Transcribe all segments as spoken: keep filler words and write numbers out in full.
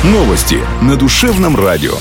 Новости на Душевном радио.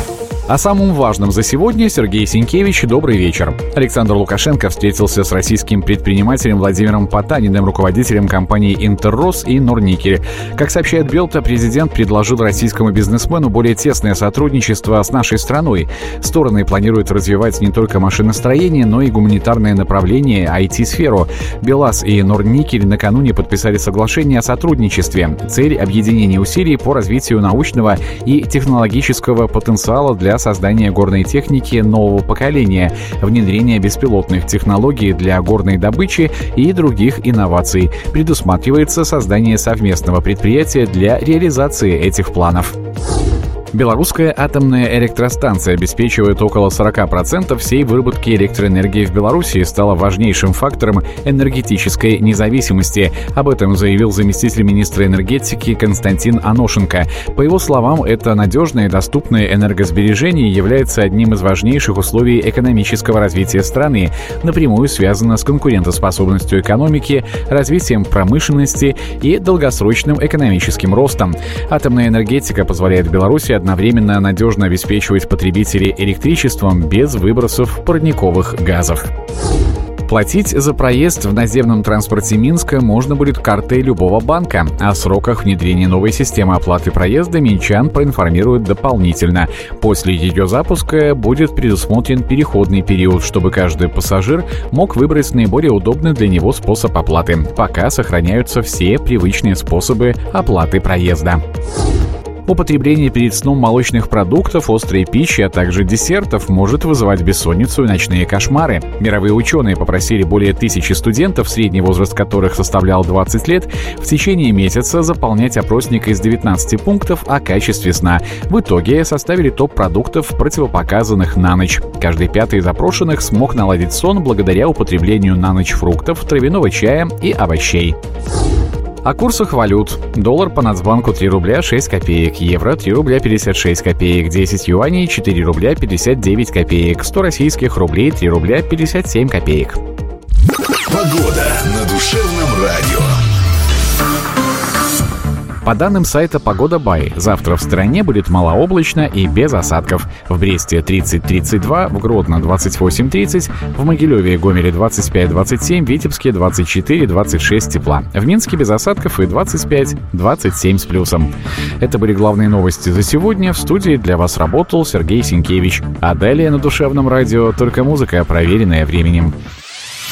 О самом важном за сегодня Сергей Сенкевич. Добрый вечер. Александр Лукашенко встретился с российским предпринимателем Владимиром Потаниным, руководителем компаний «Интеррос» и «Норникель». Как сообщает Белта, президент предложил российскому бизнесмену более тесное сотрудничество с нашей страной. Стороны планируют развивать не только машиностроение, но и гуманитарное направление, ай ти-сферу. БелАЗ и «Норникель» накануне подписали соглашение о сотрудничестве. Цель — объединение усилий по развитию научного и технологического потенциала для создания горной техники нового поколения, внедрение беспилотных технологий для горной добычи и других инноваций. Предусматривается создание совместного предприятия для реализации этих планов. Белорусская атомная электростанция обеспечивает около сорок процентов всей выработки электроэнергии в Беларуси и стала важнейшим фактором энергетической независимости. Об этом заявил заместитель министра энергетики Константин Аношенко. По его словам, это надежное и доступное энергосбережение является одним из важнейших условий экономического развития страны, напрямую связано с конкурентоспособностью экономики, развитием промышленности и долгосрочным экономическим ростом. Атомная энергетика позволяет Беларуси одновременно надежно обеспечивать потребителей электричеством без выбросов парниковых газов. Платить за проезд в наземном транспорте Минска можно будет картой любого банка. О сроках внедрения новой системы оплаты проезда минчан проинформируют дополнительно. После ее запуска будет предусмотрен переходный период, чтобы каждый пассажир мог выбрать наиболее удобный для него способ оплаты. Пока сохраняются все привычные способы оплаты проезда. Употребление перед сном молочных продуктов, острой пищи, а также десертов может вызывать бессонницу и ночные кошмары. Мировые ученые попросили более тысячи студентов, средний возраст которых составлял двадцать лет, в течение месяца заполнять опросник из девятнадцати пунктов о качестве сна. В итоге составили топ продуктов, противопоказанных на ночь. Каждый пятый из опрошенных смог наладить сон благодаря употреблению на ночь фруктов, травяного чая и овощей. О курсах валют. Доллар по Нацбанку три рубля шесть копеек, евро три рубля пятьдесят шесть копеек, десять юаней четыре рубля пятьдесят девять копеек, сто российских рублей три рубля пятьдесят семь копеек. Погода на Душевном радио. По данным сайта «Погода Бай», завтра в стране будет малооблачно и без осадков. В Бресте тридцать тридцать два, в Гродно двадцать восемь тридцать, в Могилеве и Гомеле двадцать пять двадцать семь, в Витебске двадцать четыре двадцать шесть тепла. В Минске без осадков и двадцать пять двадцать семь с плюсом. Это были главные новости за сегодня. В студии для вас работал Сергей Сенкевич. А далее на Душевном радио только музыка, проверенная временем.